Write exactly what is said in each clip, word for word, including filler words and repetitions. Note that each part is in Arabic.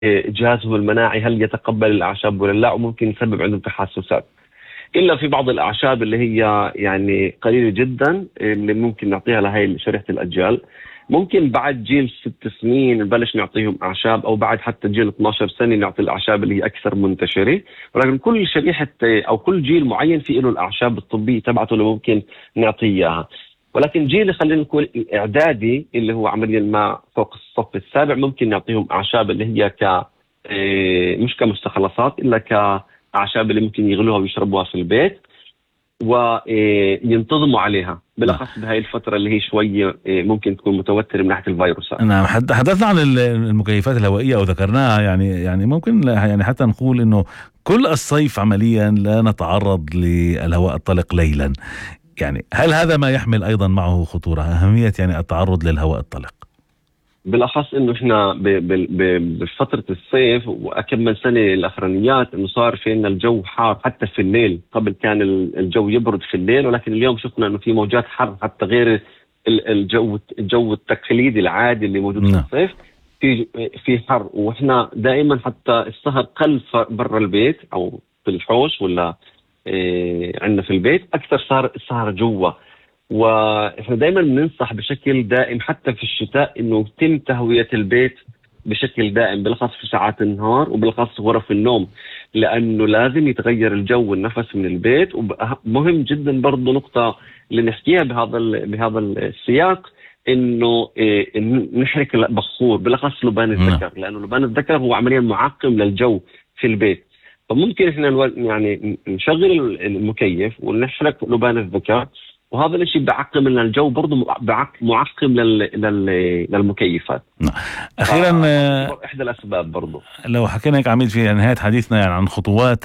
جهازهم المناعي هل يتقبل الأعشاب ولا لا، وممكن يسبب عندهم تحسسات. إلا في بعض الأعشاب اللي هي يعني قليلة جدا اللي ممكن نعطيها لهي شريحة الأجيال. ممكن بعد جيل ست سنين نبلش نعطيهم أعشاب، أو بعد حتى جيل اثني عشر سنة نعطي الأعشاب اللي هي أكثر منتشرة. ولكن كل شريحة أو كل جيل معين في له الأعشاب الطبية تبعته اللي ممكن نعطيه إياها. ولكن جيل خلينا نقول الإعدادي اللي هو عمليا ما فوق الصف السابع ممكن نعطيهم أعشاب اللي هي ك مش كمستخلصات إلا كأعشاب اللي ممكن يغلوها ويشربوها في البيت وينتظموا عليها، بالأخص بهاي الفترة اللي هي شوية ممكن تكون متوترة من ناحية الفيروسات. نعم، حدثنا عن المكيفات الهوائية وذكرناها، يعني يعني ممكن يعني حتى نقول إنه كل الصيف عمليا لا نتعرض للهواء الطلق ليلا. يعني هل هذا ما يحمل أيضا معه خطورة، أهمية يعني التعرض للهواء الطلق؟ بالأخص إنه إحنا بفترة الصيف وأكم من سنة الأخرانيات إنه صار فينا الجو حار حتى في الليل. قبل كان الجو يبرد في الليل، ولكن اليوم شفنا إنه في موجات حر حتى غير الجو الجو التقليدي العادي اللي موجود في الصيف. في في حر، وإحنا دائما حتى السهر قل برا البيت أو في الحوش ولا إيه عندنا في البيت، أكثر صار السهر جوا. وإحنا دائما بننصح بشكل دائم حتى في الشتاء إنه يتم تهوية البيت بشكل دائم، بالأخص في ساعات النهار وبالأخص غرف النوم، لأنه لازم يتغير الجو والنفس من البيت. ومهم جدا برضو نقطة اللي نحكيها بهذا بهذا السياق إنه إيه نحرك البخور، بالأخص لبان الذكر، لأنه لبان الذكر هو عمليا معقم للجو في البيت. فممكن إحنا يعني نشغل المكيف ونحرك لبان الذكر، وهذا الشيء بعقم لنا الجو برضه معقم لل... لل... للمكيفات. أخيرا إحدى الأسباب برضه. لو حكينا هيك عميد في نهاية حديثنا يعني عن خطوات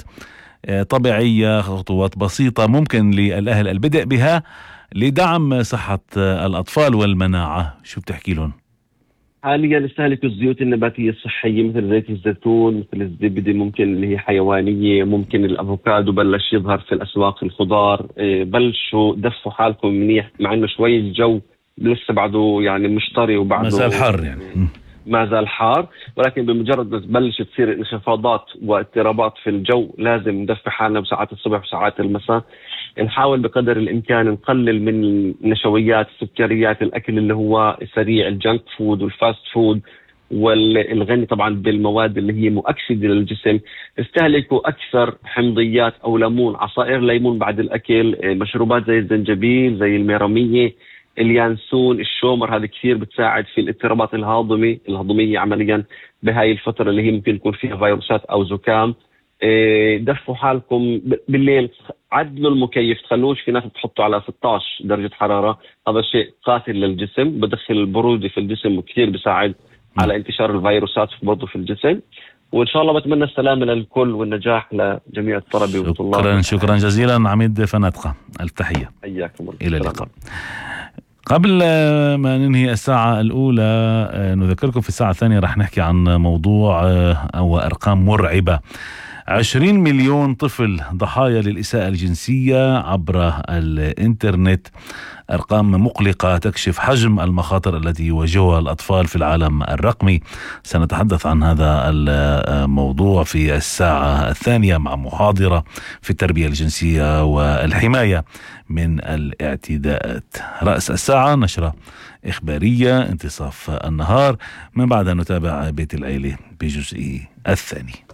طبيعية، خطوات بسيطة ممكن للأهل البدء بها لدعم صحة الأطفال والمناعة، شو بتحكي لهم؟ حاليا استهلك الزيوت النباتية الصحية مثل زيت الزيتون، مثل الزبدة ممكن اللي هي حيوانية، ممكن الأفوكادو بلش يظهر في الأسواق، الخضار بلشوا دفوا حالكم منيح، مع إنه شوي الجو لسه بعده يعني مشطري وبعده ما زال حار يعني ما زال حار. ولكن بمجرد ما تبلش تصير انخفاضات واضطرابات في الجو لازم ندفي حالنا بساعات الصبح وساعات المساء. نحاول بقدر الإمكان نقلل من النشويات، السكريات، الأكل اللي هو سريع، الجنك فود والفاست فود، والغني طبعا بالمواد اللي هي مؤكسدة للجسم. استهلكوا أكثر حمضيات أو ليمون، عصائر ليمون بعد الأكل، مشروبات زي الزنجبيل، زي الميرمية، اليانسون، الشومر، هذا كثير بتساعد في الاضطرابات الهاضمة الهضمية عمليا بهاي الفترة اللي هي ممكن يكون فيها فيروسات أو زكام. دفوا حالكم بالليل، عدلوا المكيف، تخلوش في ناس تحطوا على ستة عشر درجة حرارة، هذا شيء قاتل للجسم، بدخل البرودة في الجسم وكثير بيساعد على انتشار الفيروسات برضه في الجسم. وإن شاء الله بتمنى السلامة للكل والنجاح لجميع الطلبة والطلاب. شكرا شكرا جزيلا عميد فنادقة، التحية. حياكم الله. إلى اللقاء. قبل ما ننهي الساعة الأولى نذكركم في الساعة الثانية رح نحكي عن موضوع أو أرقام مرعبة. عشرين مليون طفل ضحايا للإساءة الجنسية عبر الإنترنت، أرقام مقلقة تكشف حجم المخاطر التي يواجهها الأطفال في العالم الرقمي. سنتحدث عن هذا الموضوع في الساعة الثانية مع محاضرة في التربية الجنسية والحماية من الاعتداءات. رأس الساعة نشرة إخبارية انتصاف النهار، من بعد نتابع بيت العيلة بجزئه الثاني.